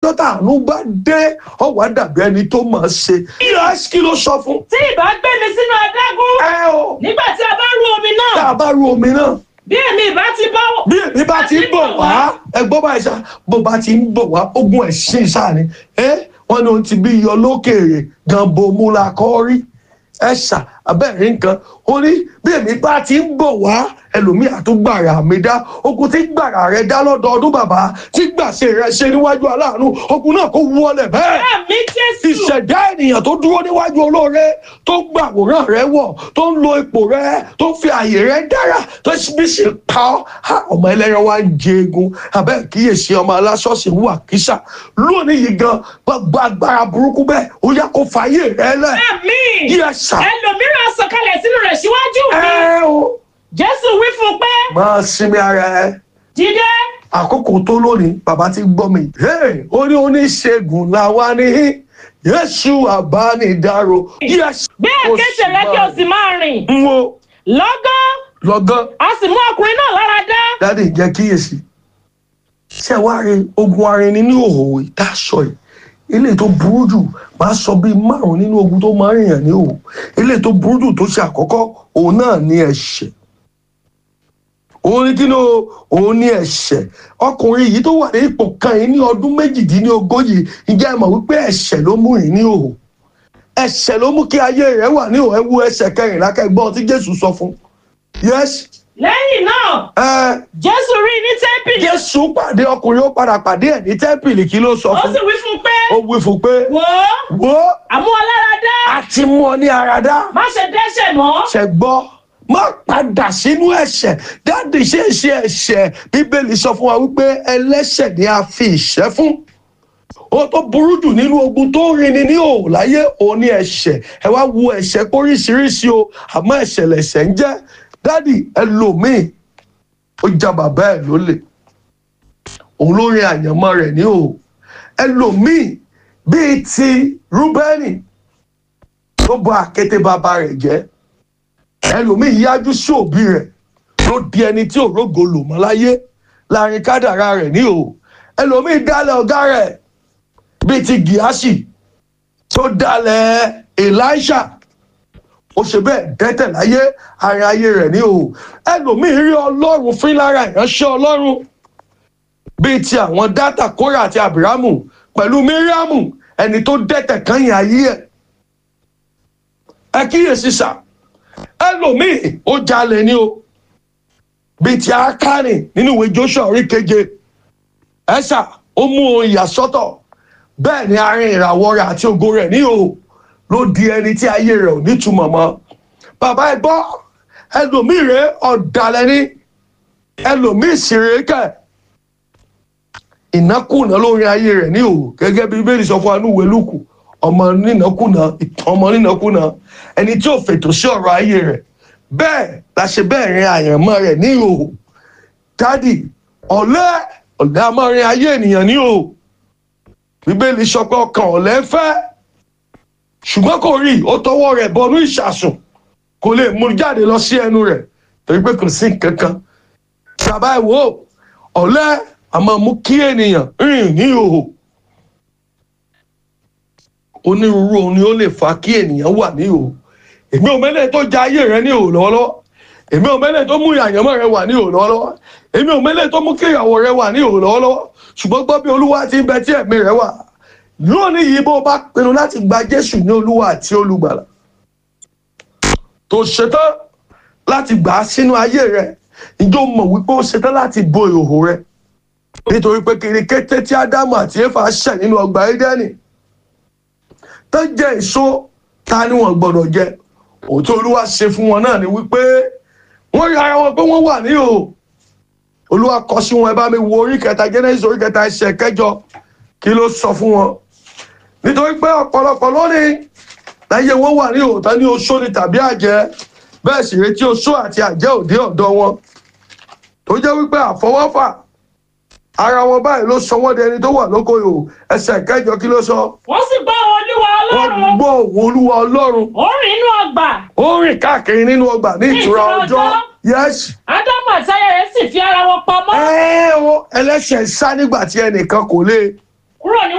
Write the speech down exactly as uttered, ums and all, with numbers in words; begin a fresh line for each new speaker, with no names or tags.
ọjọ́ tàánú bá dé ó wá dàbí ẹni tó máa ṣe. Yes, kí ló sọ fún?
Tí ìbá gbé mi sínú adágún.
Ẹ o.
Nígbà tí a bá rú omi náà.
Tá a bá rú omi náà.
Bí èmi ìbá ti bọ́.
Bí èmi bá ti ń bọ̀ wá. Ẹ gbọ́ báyìí sá, bó bá ti ń bọ̀ wá, ogun ẹ̀sìn sáà ni. Ẹ wọ́n ní ohun ti bí iyọ̀ lókèèrè gan bomú la kọ́ rí. Ẹ ṣà abẹ́rẹ́ nǹkan. Ó ní bí èmi bá ti ń bọ̀ wá, ẹlòmíà tó gbàrà mi dá. Ogun tí gbàrà rẹ dá lọ́dọọdún bàbá, tí gbàṣe rẹ ṣe níwájú aláàánú, ogun náà kó wọlé bẹ́ẹ̀.
Àmín Jésù.
Ìṣẹ̀dá ènìyàn tó dúró níwájú olóore, tó gbàwòrán rẹ wọ̀, tó ń lo ipò rẹ, tó fi àyè rẹ dára, tó bí sì pa ọ́. Ha, ọmọ ẹlẹ́ran wa ń jẹ egun. Abẹ́ kíyèsí ọmọ aláṣọ́ọ̀ṣì wà kíṣà. Lónìí yìí gan, gbogbo agbára burúkú bẹ́ẹ̀, ó yá kó fàyè rẹ lẹ̀.
Àmín.
Yes, sir.
Ẹlòmíràn sọ̀kalẹ̀ sínú rẹ̀ síwájú mi.
Ẹ o.
Jésù wí fún un pé.
Máa sinmi ara ẹ.
Dìde.
Àkókò tó lónìí, bàbá ti gbọ́ mi. Hey, ó ní oníṣègùn làwa ní. Jésù àbánidáró. Yes.
Gbé àkéte rẹ kí o sì máa rìn.
N wo
Lọ́gán.
lọ́gán.
A sì mú ọkùnrin náà lára dá.
Dádì jẹ́ kíyèsí. Ṣé wàá rí ogun arinrin ní òhò ìdáṣọ yìí? Ilé tó burú jù máa sọ bíi márùn nínú ogun tó máa ń rìnyàn ní òhò. Ilé tó burú jù tó ṣe àkọ́kọ́, òun náà ní ẹ̀ṣẹ̀. Òun ní kí ló òun ní ẹ̀ṣẹ̀. Ọkùnrin yìí tó wà ní ipò kan yìí ní ọdún méjìdínlógójì, ǹjẹ́ ẹ mọ̀ wípé ẹ̀ṣẹ̀ ló mú yìí ní òhò? Ẹ̀ṣẹ̀ ló mú kí ayé rẹ̀ wà ní òhò. Ẹ wo ẹsẹ̀ kẹrìnlá kẹgbọ́n tí Jésù sọ fún. Yes.
Lẹ́yìn náà.
Ẹ
Jésù rí i ní tẹ́ḿpìlì.
Jésù pàdé ọkùnrin, ó padà pàdé ẹ̀ ní tẹ́ḿpìlì, kí ló sọ
Ó
fún?
sì wí fún un pé.
Ó wí fún pé
Wò ó.
wò ó,
Àmú ọ lára dá.
a ti mú ọ ní ara dá.
Má ṣe dẹ́ṣẹ̀ mọ́.
Ṣẹ gbọ́, má padà sínú ẹ̀ṣẹ̀. Dáàdì ṣe é ṣe ẹ̀ṣẹ̀. Bíbélì sọ fún wa wípé ẹlẹ́ṣẹ̀ ni a fi ìṣẹ́ fún. Ó tó burú jù nínú ogun tó ń rinni ní òòlù láyé, òun ní ẹ̀ṣẹ̀. Ẹ wá wo ẹ̀ṣẹ̀ póríṣiríṣi o, àmọ́ ẹ̀ṣẹ̀ lẹ̀ṣẹ̀ ń jẹ́. Dáàdì ẹlòmíì, ó já bàbá ẹ̀ lólè. Òun ló rin àyànmọ́ rẹ̀ ní òòlù. Ẹlòmíì bíi ti Rúbẹ́nì tó bọ àkéte bàbá rẹ̀ jẹ́. Ẹlòmíì yájú sí òbí rẹ̀ ló di ẹni tí ò rógo lò mọ́ láyé láàrin kádàrá rẹ̀ ní òòlù. Ẹlòmíì dálẹ̀ ọ̀gá rẹ̀ bíi ti Gíásì tó dálẹ̀ Èláíṣà. Ó ṣe bẹ́ẹ̀ dẹ́tẹ̀ láyé àárín ayé rẹ̀ ní òòlù. Ẹlòmíì rí Ọlọ́run fín lára ìránṣẹ́ Ọlọ́run bíi ti àwọn Dátà, Kórà àti Àbírámù pẹ̀lú Míríámù, ẹni tó dẹ́tẹ̀ kányìn ayé ẹ̀. Ẹ kíyèsí sà, ẹlòmíì ó jalè ní o bíi ti Ákánì nínú ìwé Jóṣúà orí keje. Ẹ sà, ó mú ohun ìyàsọ́tọ̀, bẹ́ẹ̀ ni àárín ìràwọ̀ rẹ̀ àti ògo rẹ̀ ní o ló di ẹni tí ayé rẹ̀ ò nítumọ̀ mọ́. Bàbá ẹ gbọ́, ẹlòmíì rẹ̀ ọ̀dàlẹ̀ ní, ẹlòmíì sì rèé kẹ̀. Ìnákùná lórí ayé rẹ̀ ní òwò, gẹ́gẹ́ bí Bíbélì sọ fún wa ní ìwé Lúùkù. Ọmọ nínàkúnà, ìtàn ọmọ nínàkúnà, ẹni tí ò fètò sí ọ̀rọ̀ ayé rẹ̀. Bẹ́ẹ̀ la ṣe bẹ́ẹ̀ rin àyànmọ́ rẹ̀ ní òwò. Dádì, ọ̀lẹ ọ̀lẹ a máa rin ayé ènìyàn ní òwò. Bíbélì sọ pé ọkàn ọ̀lẹ ń fẹ́, ṣùgbọ́n kò rí, ó tọwọ́ rẹ̀ bọnú ìṣàsùn, kò lè mú jáde lọ sí ẹnu rẹ̀ torí pé kò sí nǹkan kan. Bàbá ẹ wò ó, ọ̀lẹ a máa mú kí ènìyàn rìn ní ìhòhò. Onírúurú ohun ni ó lè fa kí ènìyàn wà ní ìhòhò. Èmi ò mẹ́lẹ̀ tó ja ayé rẹ ní ìhòhò lọ́wọ́lọ́wọ́. Èmi ò mẹ́lẹ̀ tó mú ìyàyànmọ́ rẹ wà ní ìhòhò lọ́wọ́lọ́wọ́. Èmi ò mẹ́lẹ̀ tó mú kí ìyàwó rẹ wà ní ìhòhò lọ́wọ́lọ́wọ́. Ṣùgbọ́n gbọ́ bí Olúwa ti ń bẹ tí ẹ̀mí rẹ wà. Lónìí yìí bó bá pinnu láti gba Jésù ní Olúwa àti Olùgbàlà, tó ṣetán láti gbà á sínú ayé rẹ, ǹjẹ́ o mọ̀ wípé ó ṣetán láti bo ìhòhò rẹ? Nítorí pé kiri kété tí Ádámù àti Éfà ṣẹ̀ nínú ọgbà Édẹ́nì tó jẹ èso ta ni wọ́n gbọ́dọ̀ jẹ, ohun tí Olúwa ṣe fún wọn náà ni wípé wọ́n rí ara wọn pé wọ́n wà ní ìhòhò. Olúwa kọ sí wọn, ẹ bá mi wo orí kẹta, Genesis orí kẹta ẹsẹ̀ kẹjọ, kí ló sọ fún wọn? Nítorí pé ọ̀pọ̀lọpọ̀ lónìí láyé wọn wà ní ìhòhò, tán ní oṣó ni tàbí àjẹ́, bẹ́ẹ̀ sì retí oṣó àti àjẹ́ òde ọ̀dọ̀ wọn, tó jẹ́ wípé àfọwọ́fà ara wọn báyìí ló sọ wọ́n di ẹni tó wà lóko ìhòhò. Ẹsẹ̀ kẹjọ kí ló sọ?
Wọ́n sì gbọ́ Olúwa Ọlọ́run.
Wọ́n gbọ́ òun Olúwa Ọlọ́run.
Ó rìn inú ọgbà.
Ó rìn káàkiri nínú ọgbà ní ìtura ọjọ́. Yes.
Ádámù àti aya rẹ̀ sì fi ara wọn pamọ́.
Ẹ o ẹlẹ́ṣẹ̀ sá nígbà tí ẹnìkan kò lè
Kúrò ní